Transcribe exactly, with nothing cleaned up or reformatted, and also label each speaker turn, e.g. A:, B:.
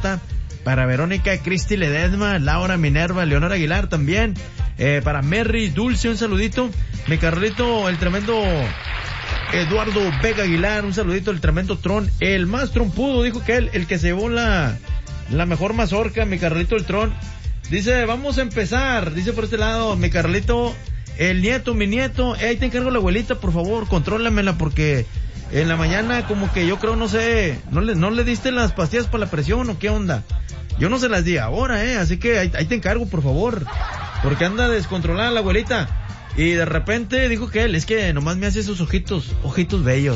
A: Marmota, para Verónica, Cristi Ledesma, Laura Minerva, Leonor Aguilar también, eh, para Merry, Dulce, un saludito, mi Carlito, el tremendo Eduardo Vega Aguilar, un saludito, el tremendo Tron, el más trompudo, dijo que él, el que se llevó la, la mejor mazorca, mi Carlito el Tron, dice, vamos a empezar, dice por este lado, mi Carlito, el nieto, mi nieto, eh, ahí te encargo la abuelita, por favor, contrólamela, porque en la mañana como que yo creo, no sé, no le, no le diste las pastillas para la presión o qué onda. Yo no se las di ahora, eh, así que ahí, ahí te encargo, por favor, porque anda descontrolada la abuelita. Y de repente dijo que él, es que nomás me hace esos ojitos, ojitos bellos.